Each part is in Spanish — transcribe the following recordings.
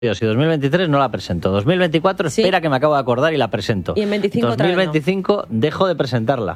y 2023 no la presento. 2024 espera que me acabo de acordar y la presento. Y en 25 2025 dejo de presentarla.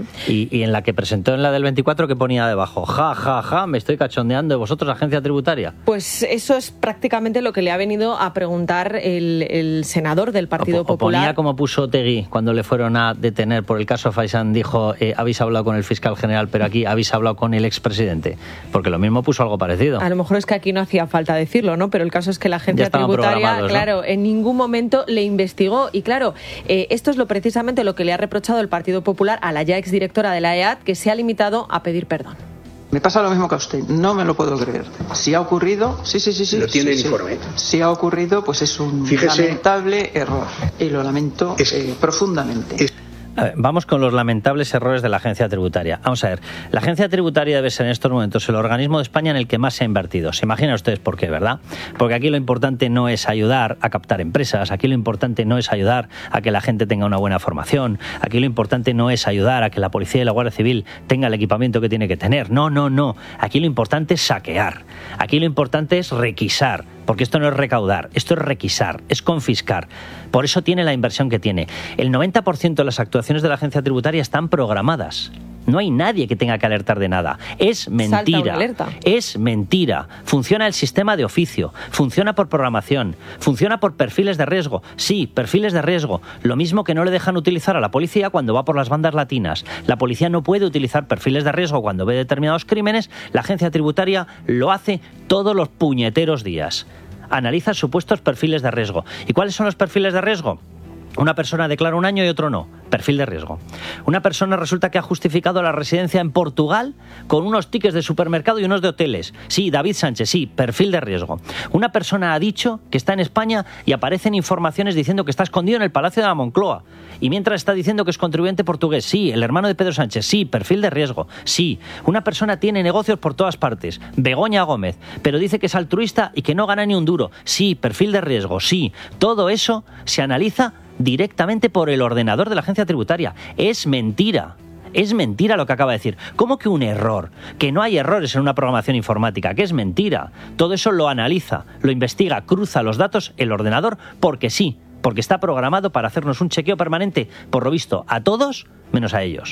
Y en la que presentó, en la del 24, que ponía debajo, me estoy cachondeando de vosotros, agencia tributaria. Pues eso es prácticamente lo que le ha venido a preguntar el senador del Partido Popular. Ponía como puso Otegui cuando le fueron a detener por el caso Faisán, dijo, habéis hablado con el fiscal general, pero aquí habéis hablado con el expresidente. Porque lo mismo puso algo parecido. A lo mejor es que aquí no hacía falta decirlo, ¿no? Pero el caso es que la agencia tributaria, claro, ¿no? En ningún momento le investigó. Y claro, esto es precisamente lo que le ha reprochado el Partido Popular a la ya exdirectora de la EAT, que se ha limitado a pedir perdón. Me pasa lo mismo que a usted, no me lo puedo creer. Si ha ocurrido, sí. Lo tiene el informe. Si ha ocurrido, pues es un lamentable error. Y lo lamento profundamente. A ver, vamos con los lamentables errores de la agencia tributaria. Vamos a ver, la agencia tributaria debe ser en estos momentos el organismo de España en el que más se ha invertido. Se imaginan ustedes por qué, ¿verdad? Porque aquí lo importante no es ayudar a captar empresas, aquí lo importante no es ayudar a que la gente tenga una buena formación, aquí lo importante no es ayudar a que la policía y la Guardia Civil tenga el equipamiento que tiene que tener. No. Aquí lo importante es saquear, aquí lo importante es requisar. Porque esto no es recaudar, esto es requisar, es confiscar. Por eso tiene la inversión que tiene. El 90% de las actuaciones de la agencia tributaria están programadas. No hay nadie que tenga que alertar de nada. Es mentira. Es mentira. Funciona el sistema de oficio, funciona por programación, funciona por perfiles de riesgo. Sí, perfiles de riesgo. Lo mismo que no le dejan utilizar a la policía cuando va por las bandas latinas. La policía no puede utilizar perfiles de riesgo cuando ve determinados crímenes. La agencia tributaria lo hace todos los puñeteros días. Analiza supuestos perfiles de riesgo. ¿Y cuáles son los perfiles de riesgo? Una persona declara un año y otro no. Perfil de riesgo. Una persona resulta que ha justificado la residencia en Portugal con unos tickets de supermercado y unos de hoteles. Sí, David Sánchez, sí, perfil de riesgo. Una persona ha dicho que está en España y aparecen informaciones diciendo que está escondido en el Palacio de la Moncloa. Y mientras está diciendo que es contribuyente portugués. Sí, el hermano de Pedro Sánchez. Sí, perfil de riesgo. Sí, una persona tiene negocios por todas partes. Begoña Gómez. Pero dice que es altruista y que no gana ni un duro. Sí, perfil de riesgo. Sí, todo eso se analiza directamente por el ordenador de la agencia tributaria. Es mentira. Es mentira lo que acaba de decir. ¿Cómo que un error? Que no hay errores en una programación informática, que es mentira. Todo eso lo analiza, lo investiga, cruza los datos el ordenador porque sí, porque está programado para hacernos un chequeo permanente, por lo visto, a todos menos a ellos.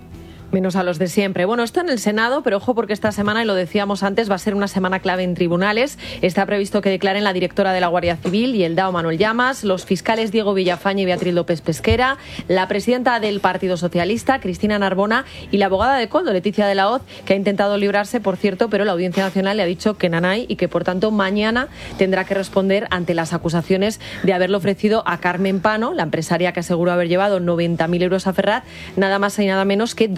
Menos a los de siempre. Bueno, esto en el Senado, pero ojo porque esta semana, y lo decíamos antes, va a ser una semana clave en tribunales. Está previsto que declaren la directora de la Guardia Civil y el DAO Manuel Llamas, los fiscales Diego Villafañe y Beatriz López Pesquera, la presidenta del Partido Socialista, Cristina Narbona, y la abogada de Koldo, Leticia de la Hoz, que ha intentado librarse, por cierto, pero la Audiencia Nacional le ha dicho que nanay y que, por tanto, mañana tendrá que responder ante las acusaciones de haberle ofrecido a Carmen Pano, la empresaria que aseguró haber llevado 90.000 euros a Ferrat, nada más y nada menos que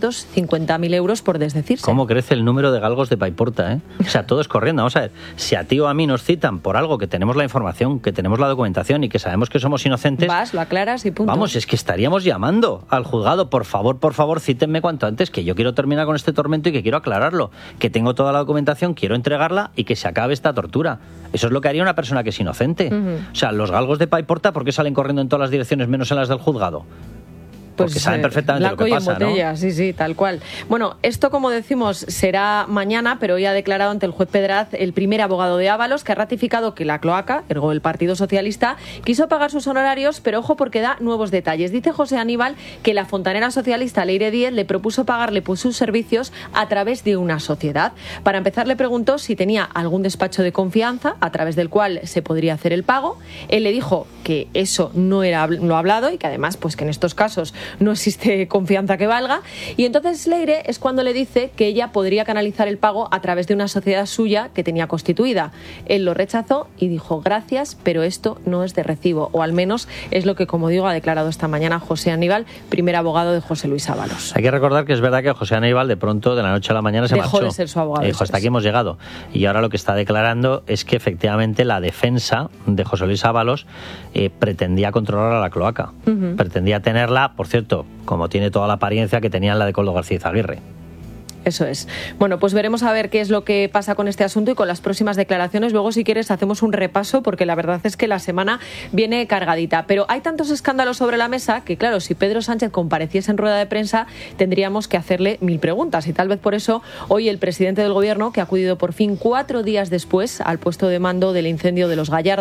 250.000 euros por desdecirse. ¿Cómo crece el número de galgos de Paiporta, O sea, todos corriendo. Vamos a ver, si a ti o a mí nos citan por algo que tenemos la información, que tenemos la documentación y que sabemos que somos inocentes... Vas, lo aclaras y punto. Vamos, es que estaríamos llamando al juzgado, por favor, cítenme cuanto antes, que yo quiero terminar con este tormento y que quiero aclararlo, que tengo toda la documentación, quiero entregarla y que se acabe esta tortura. Eso es lo que haría una persona que es inocente. O sea, los galgos de Paiporta, ¿por qué salen corriendo en todas las direcciones menos en las del juzgado? Porque saben perfectamente lo que pasa, botella, ¿no? Sí, tal cual. Bueno, esto, como decimos, será mañana, pero hoy ha declarado ante el juez Pedraz el primer abogado de Ábalos, que ha ratificado que la cloaca, ergo el Partido Socialista, quiso pagar sus honorarios, pero ojo porque da nuevos detalles. Dice José Aníbal que la fontanera socialista Leire Díez le propuso pagarle por sus servicios a través de una sociedad. Para empezar, le preguntó si tenía algún despacho de confianza a través del cual se podría hacer el pago. Él le dijo que eso no era lo hablado y que además, pues que en estos casos no existe confianza que valga, y entonces Leire es cuando le dice que ella podría canalizar el pago a través de una sociedad suya que tenía constituida. Él lo rechazó y dijo gracias, pero esto no es de recibo, o al menos es lo que, como digo, ha declarado esta mañana José Aníbal, primer abogado de José Luis Ábalos. Hay que recordar que es verdad que José Aníbal de pronto, de la noche a la mañana, se dejó marchó. De ser su abogado. Dijo, hasta aquí hemos llegado. Y ahora lo que está declarando es que efectivamente la defensa de José Luis Ábalos pretendía controlar a la cloaca. Pretendía tenerla, por cierto, como tiene toda la apariencia que tenía la de Koldo García Izaguirre. Eso es. Bueno, pues veremos a ver qué es lo que pasa con este asunto y con las próximas declaraciones. Luego, si quieres, hacemos un repaso, porque la verdad es que la semana viene cargadita. Pero hay tantos escándalos sobre la mesa que, claro, si Pedro Sánchez compareciese en rueda de prensa, tendríamos que hacerle 1000 preguntas. Y tal vez por eso, hoy el presidente del Gobierno, que ha acudido por fin 4 días después al puesto de mando del incendio de los Gallardos,